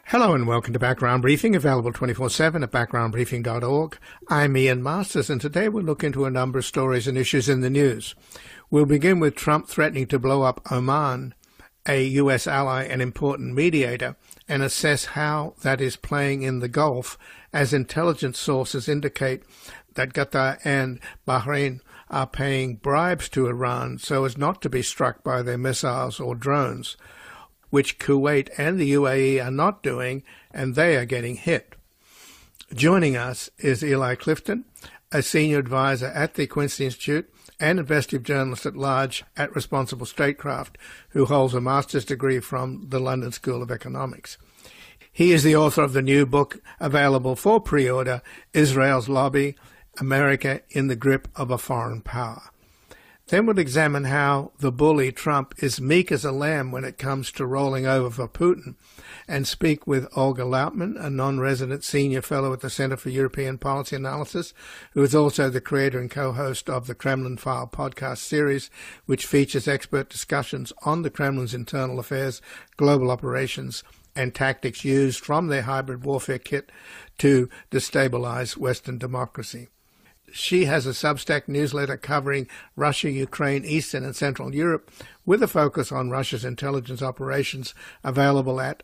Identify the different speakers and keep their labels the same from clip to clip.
Speaker 1: Hello and welcome to Background Briefing, available 24/7 at backgroundbriefing.org. I'm Ian Masters, and today we'll look into a number of stories and issues in the news. We'll begin with Trump threatening to blow up Oman, a U.S. ally and important mediator, and assess how that is playing in the Gulf, as intelligence sources indicate that Qatar and Bahrain are paying bribes to Iran so as not to be struck by their missiles or drones, which Kuwait and the UAE are not doing, and they are getting hit. Joining us is Eli Clifton, a senior advisor at the Quincy Institute and investigative journalist at large at Responsible Statecraft, who holds a master's degree from the London School of Economics. He is the author of the new book available for pre-order, Israel's Lobby, America in the Grip of a Foreign Power. Then we'll examine how the bully Trump is meek as a lamb when it comes to rolling over for Putin, and speak with Olga Lautman, a non-resident senior fellow at the Center for European Policy Analysis, who is also the creator and co-host of the Kremlin File podcast series, which features expert discussions on the Kremlin's internal affairs, global operations, and tactics used from their hybrid warfare kit to destabilize Western democracy. She has a Substack newsletter covering Russia, Ukraine, Eastern and Central Europe, with a focus on Russia's intelligence operations, available at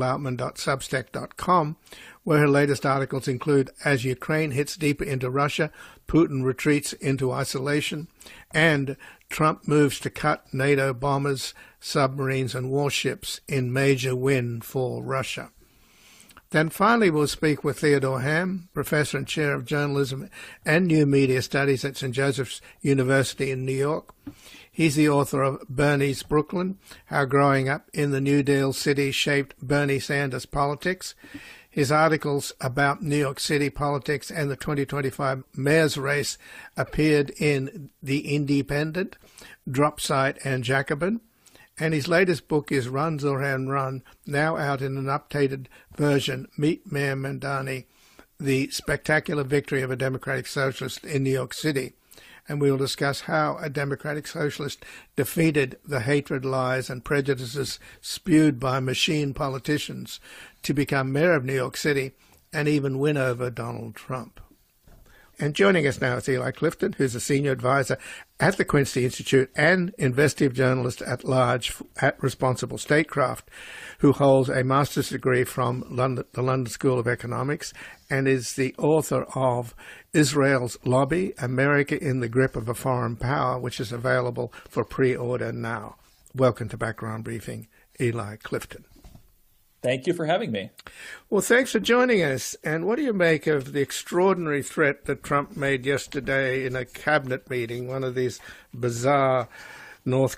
Speaker 1: olgalautman.substack.com, where her latest articles include As Ukraine Hits Deeper into Russia, Putin Retreats into Isolation, and Trump Moves to Cut NATO Bombers, Submarines and Warships in Major Win for Russia. Then finally we'll speak with Theodore Ham, Professor and Chair of Journalism and New Media Studies at St. Joseph's University in New York. He's the author of Bernie's Brooklyn, How Growing Up in the New Deal City Shaped Bernie Sanders Politics. His articles about New York City politics and the 2025 mayor's race appeared in The Independent, Dropsite and Jacobin. And his latest book is Run, Zoran, Run, now out in an updated version, Meet Mayor Mamdani, the spectacular victory of a Democratic Socialist in New York City. And we will discuss how a Democratic Socialist defeated the hatred, lies, and prejudices spewed by machine politicians to become mayor of New York City and even win over Donald Trump. And joining us now is Eli Clifton, who's a senior advisor at the Quincy Institute and investigative journalist at large at Responsible Statecraft, who holds a master's degree from the London School of Economics and is the author of Israel's Lobby, America in the Grip of a Foreign Power, which is available for pre-order now. Welcome to Background Briefing, Eli Clifton.
Speaker 2: Thank you for having me.
Speaker 1: Well, thanks for joining us. And what do you make of the extraordinary threat that Trump made yesterday in a cabinet meeting, one of these bizarre North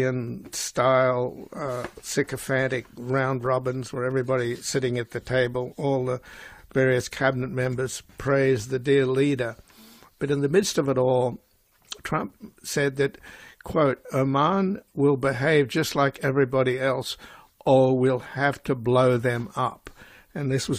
Speaker 1: Korean-style sycophantic round robins where everybody sitting at the table, all the various cabinet members praise the dear leader. But in the midst of it all, Trump said that, quote, Oman will behave just like everybody else, or we'll have to blow them up. And this was